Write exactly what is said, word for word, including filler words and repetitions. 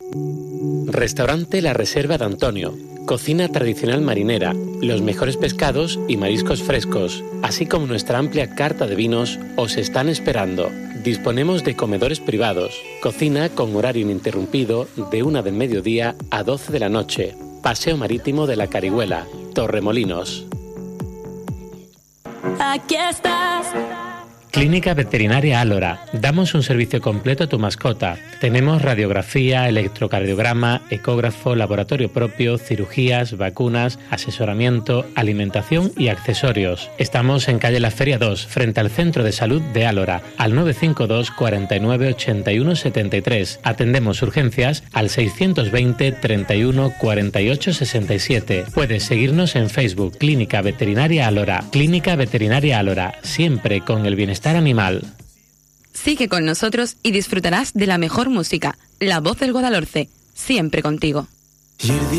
Restaurante La Reserva de Antonio. Cocina tradicional marinera, los mejores pescados y mariscos frescos, así como nuestra amplia carta de vinos, os están esperando. Disponemos de comedores privados, cocina con horario ininterrumpido de una del mediodía a doce de la noche. Paseo Marítimo de la Carihuela, Torremolinos. Aquí estás. Clínica Veterinaria Álora. Damos un servicio completo a tu mascota. Tenemos radiografía, electrocardiograma, ecógrafo, laboratorio propio, cirugías, vacunas, asesoramiento, alimentación y accesorios. Estamos en calle La Feria dos, frente al Centro de Salud de Álora, al nueve cinco dos, cuarenta y nueve, ochenta y uno, setenta y tres. Atendemos urgencias al seiscientos veinte, treinta y uno, cuarenta y ocho, sesenta y siete. Puedes seguirnos en Facebook, Clínica Veterinaria Álora. Clínica Veterinaria Álora, siempre con el bienestar animal. Sigue con nosotros y disfrutarás de la mejor música, La Voz del Guadalhorce, siempre contigo.